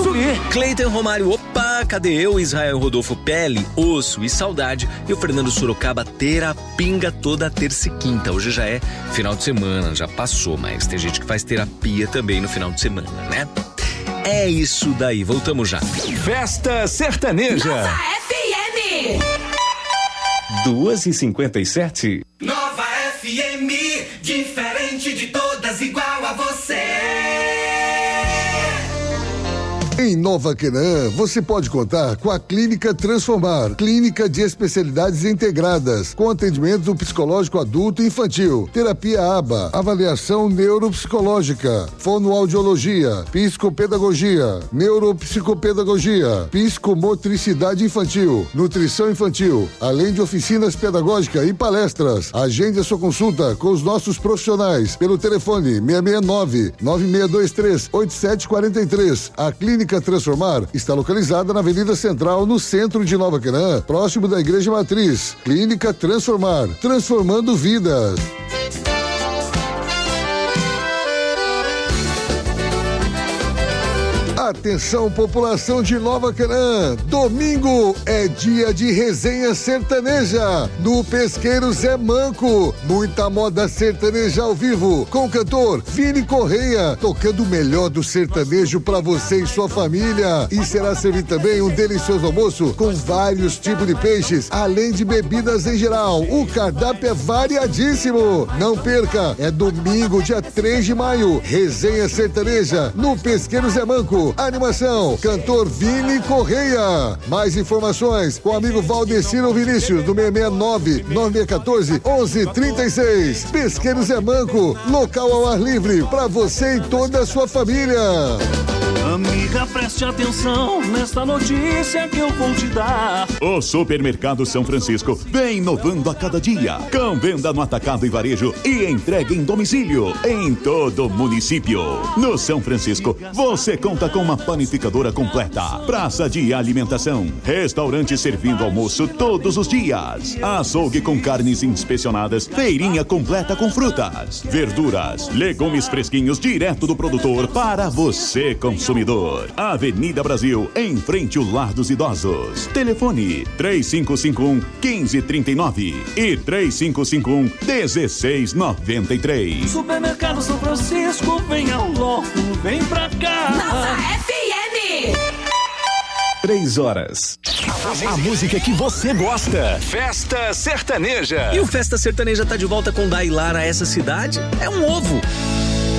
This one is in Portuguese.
Zumbi. Cleiton Romário, opa, cadê eu? Israel Rodolfo, pele, osso e saudade. E o Fernando Sorocaba, terapinga toda terça e quinta. Hoje já é final de semana, já passou, mas tem gente que faz terapia também no final de semana, né? É isso daí, voltamos já. Festa Sertaneja. Nova FM. 2h57. Nova FM, diferente de todas, igual a você. Em Nova Quenan, você pode contar com a Clínica Transformar, clínica de especialidades integradas, com atendimento psicológico adulto e infantil, terapia ABA, avaliação neuropsicológica, fonoaudiologia, psicopedagogia, neuropsicopedagogia, psicomotricidade infantil, nutrição infantil, além de oficinas pedagógicas e palestras. Agende a sua consulta com os nossos profissionais pelo telefone 669-9623-8743. A Clínica Transformar está localizada na Avenida Central, no centro de Nova Quenan, próximo da Igreja Matriz. Clínica Transformar, transformando vidas. Atenção, população de Nova Quenan, domingo é dia de resenha sertaneja no Pesqueiro Zé Manco. Muita moda sertaneja ao vivo, com o cantor Vini Correia, tocando o melhor do sertanejo pra você e sua família. E será servido também um delicioso almoço com vários tipos de peixes, além de bebidas em geral. O cardápio é variadíssimo. Não perca, é domingo, dia 3 de maio, resenha sertaneja no Pesqueiro Zé Manco. Animação, cantor Vini Correia. Mais informações com o amigo Valdecino Vinícius, do 669-9614-1136. Pesqueiro Zé Manco, local ao ar livre, pra você e toda a sua família. Amiga, preste atenção nesta notícia que eu vou te dar. O Supermercado São Francisco vem inovando a cada dia, com venda no atacado e varejo e entrega em domicílio em todo o município. No São Francisco, você conta com uma panificadora completa, praça de alimentação, restaurante servindo almoço todos os dias, açougue com carnes inspecionadas, feirinha completa com frutas, verduras, legumes fresquinhos direto do produtor para você consumidor. Avenida Brasil, em frente ao Lar dos Idosos. Telefone 3551-1539 e 3551-1693. Supermercado São Francisco, vem ao logo, vem pra cá. Nova FM. 3 horas. A música que você gosta. Festa Sertaneja. E o Festa Sertaneja tá de volta com Dailara. Essa cidade é um ovo.